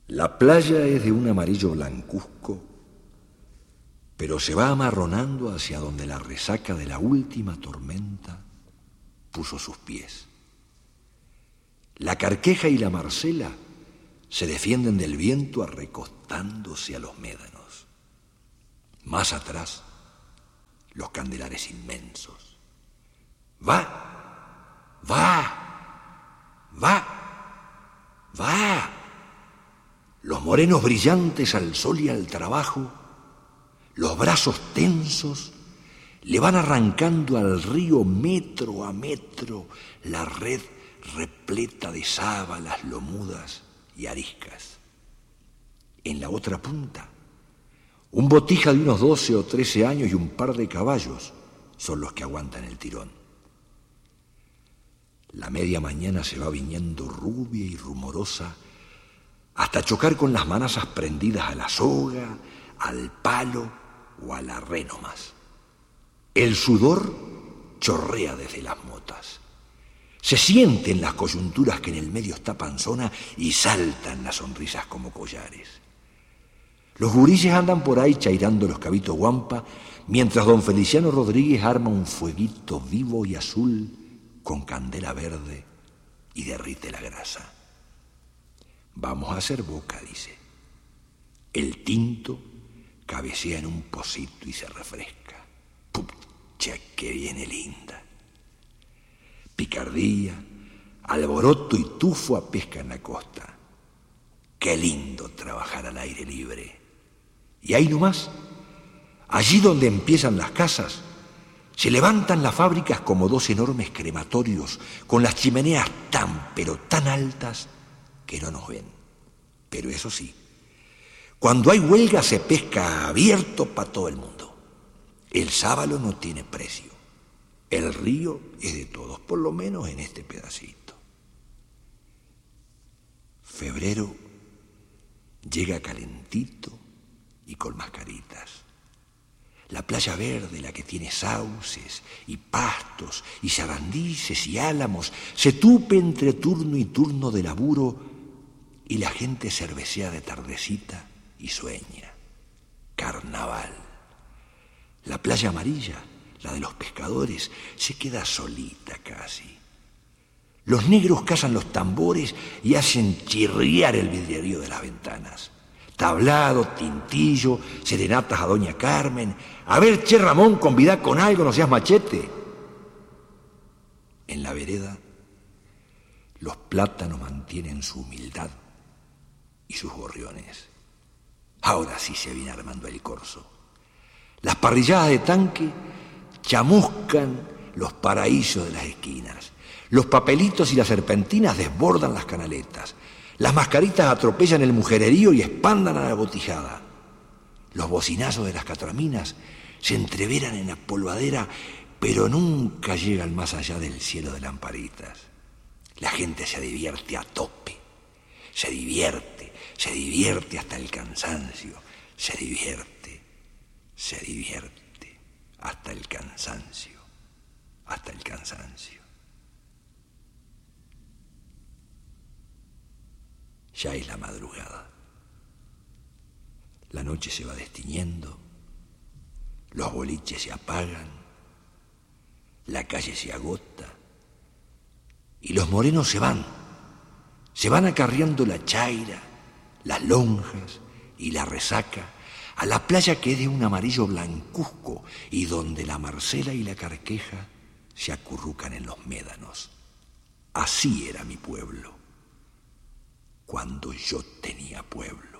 La playa es de un amarillo blancuzco, pero se va amarronando hacia donde la resaca de la última tormenta puso sus pies. La Carqueja y la Marcela se defienden del viento recostándose a los médanos. Más atrás, los candelares inmensos. Va, va, va, va. Los morenos brillantes al sol y al trabajo, los brazos tensos, le van arrancando al río metro a metro la red repleta de sábalas, lomudas y ariscas. En la otra punta, un botija de unos 12 o 13 años y un par de caballos son los que aguantan el tirón. La media mañana se va viniendo rubia y rumorosa hasta chocar con las manazas prendidas a la soga, al palo o a la red nomás. El sudor chorrea desde las motas. Se sienten las coyunturas que en el medio está panzona y saltan las sonrisas como collares. Los gurilles andan por ahí chairando los cabitos guampa, mientras don Feliciano Rodríguez arma un fueguito vivo y azul con candela verde y derrite la grasa. Vamos a hacer boca, dice. El tinto cabecea en un pocito y se refresca. Pucha, que viene linda. Picardía, alboroto y tufo a pesca en la costa. Qué lindo trabajar al aire libre. Y ahí nomás, allí donde empiezan las casas, se levantan las fábricas como dos enormes crematorios, con las chimeneas tan, pero tan altas que no nos ven. Pero eso sí, cuando hay huelga se pesca abierto para todo el mundo. El sábalo no tiene precio. El río es de todos, por lo menos en este pedacito. Febrero llega calentito y con mascaritas. La playa verde, la que tiene sauces y pastos y sarandices y álamos, se tupe entre turno y turno de laburo y la gente cervecea de tardecita y sueña. Carnaval. La playa amarilla, la de los pescadores, se queda solita casi. Los negros cazan los tambores y hacen chirriar el vidrierío de las ventanas. Tablado, tintillo, serenatas a doña Carmen. A ver, che Ramón, convidá con algo, no seas machete. En la vereda, los plátanos mantienen su humildad y sus gorriones. Ahora sí se viene armando el corso. Las parrilladas de tanque chamuscan los paraísos de las esquinas. Los papelitos y las serpentinas desbordan las canaletas. Las mascaritas atropellan el mujererío y espandan a la botijada. Los bocinazos de las catraminas se entreveran en la polvadera, pero nunca llegan más allá del cielo de lamparitas. La gente se divierte a tope. Se divierte hasta el cansancio. Se divierte hasta el cansancio. Ya es la madrugada. La noche se va destiñendo, los boliches se apagan, la calle se agota y los morenos se van acarreando la chaira, las lonjas y la resaca a la playa que es de un amarillo blancuzco y donde la Marcela y la Carqueja se acurrucan en los médanos. Así era mi pueblo, cuando yo tenía pueblo.